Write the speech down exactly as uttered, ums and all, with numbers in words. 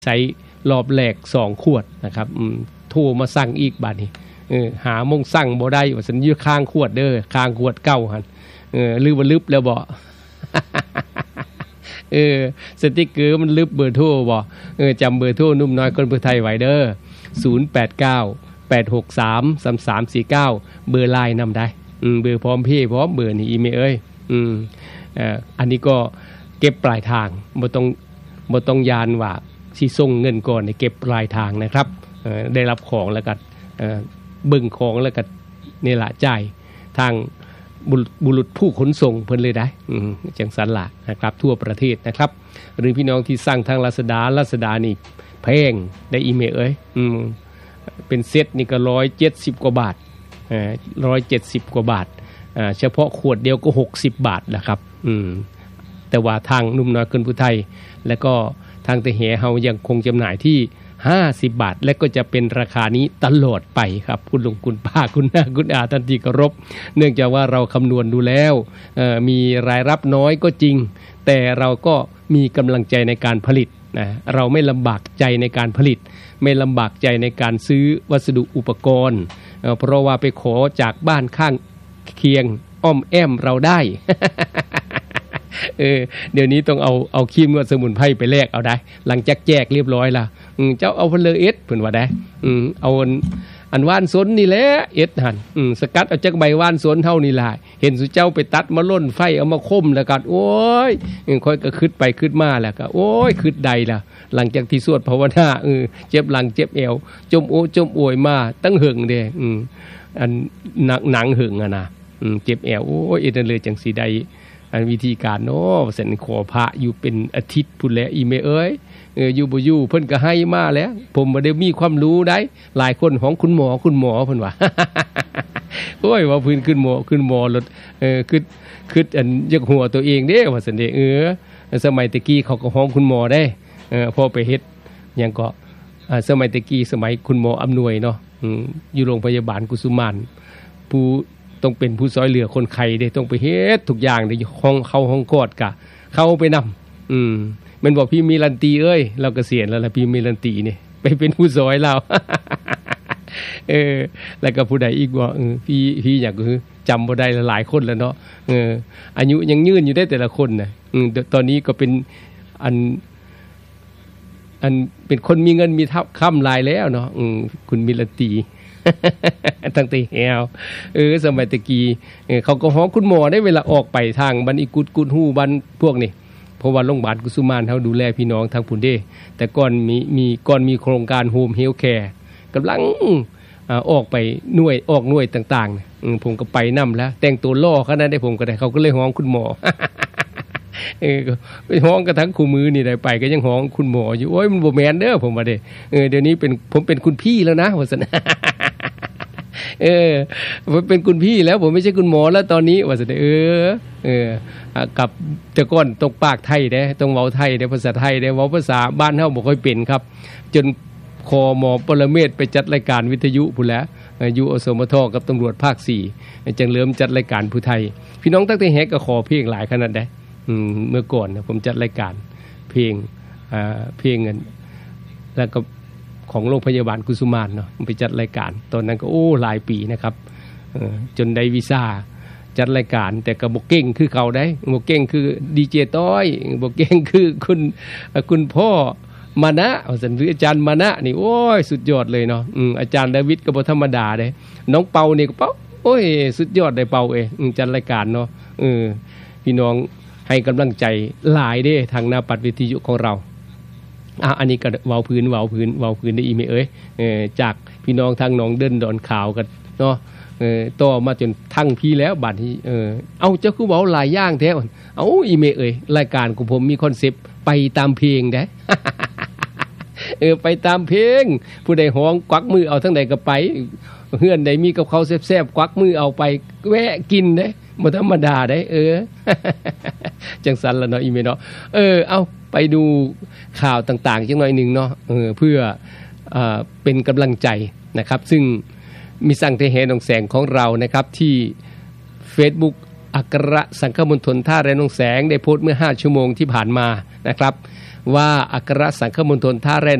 ใช้รอบแรกสองขวดนะครับโทรมาสั่งอีกบาดนี้เออหาโมงสั่งบ่ได้ว่าสัญญาค้างขวดเด้อค้างขวดเก่าหั่นเออลืมบ่ลึบแล้วบ่ เออสติ๊กเกอร์มันลึบเบอร์โทรบ่เออจำเบอร์โทรนุ่มน้อยคนเพื่อไทยไว้เด้อศูนย์ แปด เก้า แปด หก สาม สาม สาม สี่ เก้าเบอร์ ไลน์ นำได้อืมเบอร์พร้อมเพย์พร้อมเบอร์นี่อีเมลเอ้ยอืมเอ่ออันนี้ก็เก็บปลายทางบ่ต้องบ่ต้องยานว่าสิส่งเงินก่อนนี่เก็บปลายทางนะครับเอ่อได้รับของแล้วก็เอ่อเบิ่งของแล้วก็นี่ล่ะจ่ายทางบุรุษผู้ขนส่งเพิ่นเลยได้อืมจังซั่นล่ะนะครับทั่วประเทศนะครับหรือพี่น้องที่สั่งทาง Lazada Lazada นี่แพงได้อีเมลเอ้ยอืมเป็นเซตนี่ก็หนึ่งร้อยเจ็ดสิบกว่าบาทเอ่อหนึ่งร้อยเจ็ดสิบกว่าบาทอ่าเฉพาะขวดเดียวก็หกสิบบาทนะครับอืมแต่ว่าทางนุ่มน้อยคนผู้ไทยแล้วก็ทางตะแหเฮายังคงจำหน่ายที่ห้าสิบบาทและก็จะเป็นราคานี้ตลอดไปครับคุณลุงคุณป้าคุณน้าคุณอาท่านที่เคารพเนื่องจากว่าเราคำนวณดูแล้วมีรายรับน้อยก็จริงแต่เราก็มีกำลังใจในการผลิตนะเราไม่ลำบากใจในการผลิตไม่ลำบากใจในการซื้อวัสดุอุปกรณ์เพราะว่าไปขอจากบ้านข้างเคียงอ้อมแอมเราได้ เออเดี๋ยวนี้ต้องเอาเอาครีมนวดสมุนไพรไปแลกเอาได้หลังจากแจกเรียบร้อยแล้วอืมเจ้าเอาเพลเอสเพิ่นว่าได้อืมเอาอันอันว่านสนนี่แหละเอ็ดหั่นอืมสกัดเอาจากใบว่านสนเท่านี้ล่ะเห็นสุเจ้าไปตัดมาล่นไฟเอามาคมแล้วก็โอ้ยค่อยก็คิดไปคิดมาแล้วก็โอ้ยคิดใดล่ะหลังจากที่สวดภาวนาเออเจ็บหลังเจ็บเอวจมโอจมโอยมาตั้งหึงเด้อืมอันหนังหนังหึงอ่ะนะอืมเจ็บแอวโอ้ยเอ็ดเลยจังสิได้อันวิธีการเนาะเส้นขอพระอยู่เป็นอาทิตย์พุ่นแหละอีเมเอ้ยเอออยู่บ่อยู่เพิ่นก็ให้มาแล้วผมบ่ได้มีความรู้ได้หลายคนของคุณหมอคุณหมอเพิ่นว่า โอ้ยว่าพื้นขึ้นหมอขึ้นหมอรถเออคือคืออันยักหัวตัวเองเด้ว่าซั่นเด้เออสมัยตะกี้เขาก็ฮ้องคุณหมอได้เออพอไปเฮ็ดหยังก็อ่าสมัยตะกี้สมัยคุณหมออำนวยเนาะอืออยู่โรงพยาบาลกุสุมานผู้ต้องเป็นผู้ซอยเหลือคนไข้เด้ต้องไปเฮ็ดทุกอย่างได้ห้องเข้าห้องกอดกะเข้าไปนำอืมแม่นบอกพี่มีรันตีเอ้ยเราเกษียณแล้วล่ะพี่มีรันตีนี่ไปเป็นผู้ซอยเรา เออแล้วก็ผู้ใดอีกบ่เออพี่พี่อยากคือจำบ่ได้หลายคนแล้วเนาะเอออายุยังยืนอยู่ได้แต่ละคนน่ะอืมตอนนี้ก็เป็นอันอันเป็นคนมีเงินมีทับค้ำลายแล้วเนาะอืมคุณมีรันตีตั้งแต่แฮวเออสมัยตะกี้เขาก็ฮ้องคุณหมอได้เวลาออกไปทางบันอีกุดกุดฮู้บันพวกนี้เพราะว่าโรงพยาบาลกุสุมานเฮาดูแลพี่น้องทางพุ่นเด้แต่ก่อนมีมีก่อนมีโครงการโฮมเฮลท์แคร์กำลังอ่าออกไปหน่วยออกหน่วยต่างๆอืมผมก็ไปนำแล้วแต่งตัวล่อขนาดได้ผมก็ได้เขาก็เลยฮ้องคุณหมอ เออไปฮ้องกระทั่งคู่มือนี่ได้ไปก็ยังฮ้องคุณหมออยู่โอ้ยมันบ่แม่นเด้อผมว่าเด้เออเดี๋ยวนี้เป็นผมเป็นคุณพี่แล้วนะว่าซั่น เออผมเป็นคุณพี่แล้วผมไม่ใช่คุณหมอแล้วตอนนี้ว่าซั่นเออเออกับแต่ก่อนตกปากไทยเด้ต้องเว้าไทยเด้ภาษาไทยเด้เว้าภาษาบ้านเฮาบ่ค่อยเป็นครับจนคอหมอปรเมศไปจัดรายการวิทยุพุ่นแหละอยู่อสมทกับตำรวจภาคสี่จังเริ่มจัดรายการผู้ไทยพี่น้องตั้งแต่แฮกก็ขอเพลงหลายขนาดใดอืมเมื่อก่อนผมจัดรายการเพลงอ่าเพลงกันแล้วก็ของโรงพยาบาลกุสุมานเนาะไปจัดรายการตอนนั้นก็โอ้หลายปีนะครับเออจนได้วีซ่าจัดรายการแต่ก็บ่เก่งคือเขาได้บ่เก่งคือดีเจต้อยบ่เก่งคือคุณคุณพ่อมานะว่าซั่นหรืออาจารย์มานะนี่โอ้ยสุดยอดเลยเนาะอืมอาจารย์ดาวิดก็บ่ธรรมดาเด้น้องเปานี่ก็เปาโอ้ยสุดยอดได้เปาเอ้อืมจัดรายการเนาะเออพี่น้องให้กำลังใจหลายเด้ทางหน้าปัดวิทยุของเราอ่ะอันนี้ก็เว้าพื้นเว้าพื้นเว้าพื้นได้อีเมเอ้ยเออจากพี่น้องทางหนองเดินดอนขาวกันเนาะเออต่อมาจนทั้งพี่แล้วบัดนี้เออเอาเจ้าคือเว้าหลายอย่างแท้เอ้าอีเมเอ้ยรายการของผมมีคอนเซปต์ไปตามเพลงเด้ เออไปตามเพลงผู้ใดฮ้องกวักมือเอาทั้งใดก็ไปเฮือนใดมีกับเขาแซ่บๆกวักมือเอาไปแวะกินเด้บ่ธรรมดาเด้เออ จังซั่นล่ะเนาะอีเมเนาะเออเอาไปดูข่าวต่างๆจังหน่อยนึงเนาะเออเพื่อเอ่อเป็นกำลังใจนะครับซึ่งมีสั่งเทแหนองแสงของเรานะครับที่ Facebook อัครสังฆมณฑลท่าแรนองแสงได้โพสต์เมื่อห้าชั่วโมงที่ผ่านมานะครับว่าอัครสังฆมณฑลท่าแร่